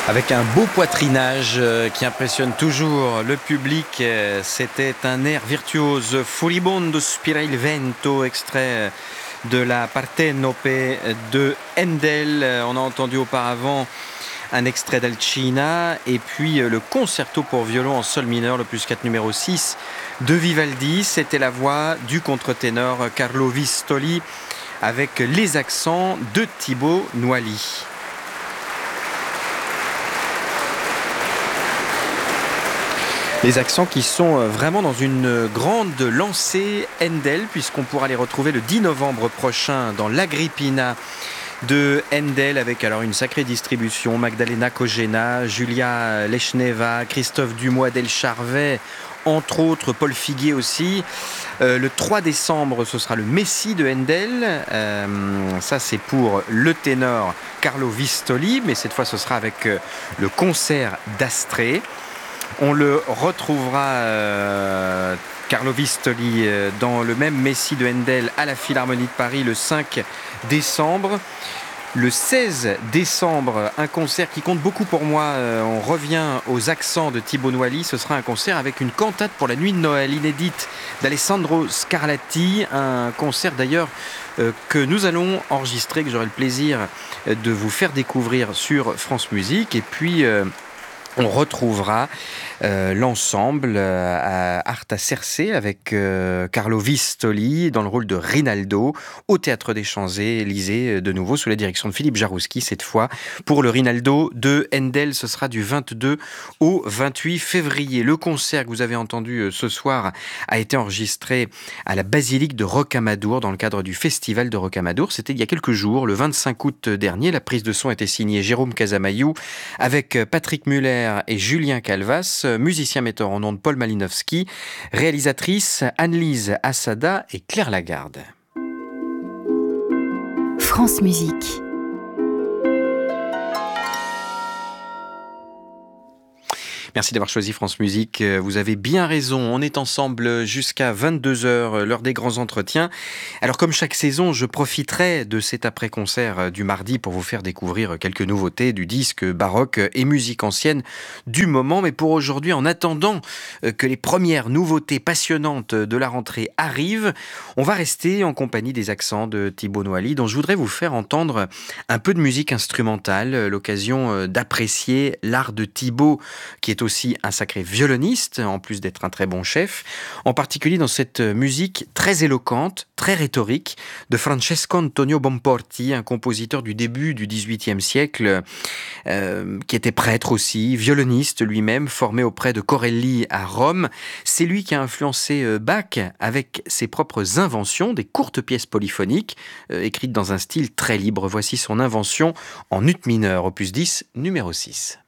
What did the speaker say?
Avec un beau poitrinage qui impressionne toujours le public, c'était un air virtuose. Furibondo spira il vento, extrait de la Partenope de Handel. On a entendu auparavant un extrait d'Alcina et puis le concerto pour violon en sol mineur, le plus 4 numéro 6 de Vivaldi. C'était la voix du contre-ténor Carlo Vistoli avec les accents de Thibaut Noilly. Les accents qui sont vraiment dans une grande lancée Handel, puisqu'on pourra les retrouver le 10 novembre prochain dans l'Agrippina de Handel, avec alors une sacrée distribution. Magdalena Kogena, Julia Lechneva, Christophe Dumois del Charvet, entre autres Paul Figuier aussi. Le 3 décembre, ce sera le Messie de Handel. Ça, c'est pour le ténor Carlo Vistoli, mais cette fois, ce sera avec le concert d'Astrée. On le retrouvera, Carlo Vistoli, dans le même Messie de Handel à la Philharmonie de Paris le 5 décembre. Le 16 décembre, un concert qui compte beaucoup pour moi. On revient aux accents de Thibaut Noilly. Ce sera un concert avec une cantate pour la nuit de Noël inédite d'Alessandro Scarlatti. Un concert d'ailleurs que nous allons enregistrer, que j'aurai le plaisir de vous faire découvrir sur France Musique. Et puis on retrouvera l'ensemble à Arta Serse avec Carlo Vistoli dans le rôle de Rinaldo au Théâtre des Champs-Élysées, de nouveau sous la direction de Philippe Jarouski, cette fois pour le Rinaldo de Handel. Ce sera du 22 au 28 février. Le concert que vous avez entendu ce soir a été enregistré à la basilique de Rocamadour dans le cadre du festival de Rocamadour. C'était il y a quelques jours, le 25 août dernier. La prise de son était signée Jérôme Casamayou avec Patrick Muller et Julien Calvas, musicien metteur en ondes Paul Malinowski, réalisatrice Anne-Lise Assada et Claire Lagarde. France Musique. Merci d'avoir choisi France Musique. Vous avez bien raison. On est ensemble jusqu'à 22h, l'heure des grands entretiens. Alors, comme chaque saison, je profiterai de cet après-concert du mardi pour vous faire découvrir quelques nouveautés du disque baroque et musique ancienne du moment. Mais pour aujourd'hui, en attendant que les premières nouveautés passionnantes de la rentrée arrivent, on va rester en compagnie des accents de Thibaut Noilly, dont je voudrais vous faire entendre un peu de musique instrumentale, l'occasion d'apprécier l'art de Thibaut, qui est aussi un sacré violoniste, en plus d'être un très bon chef, en particulier dans cette musique très éloquente, très rhétorique, de Francesco Antonio Bonporti, un compositeur du début du XVIIIe siècle, qui était prêtre aussi, violoniste lui-même, formé auprès de Corelli à Rome. C'est lui qui a influencé Bach avec ses propres inventions, des courtes pièces polyphoniques, écrites dans un style très libre. Voici son invention en ut mineur, opus 10, numéro 6.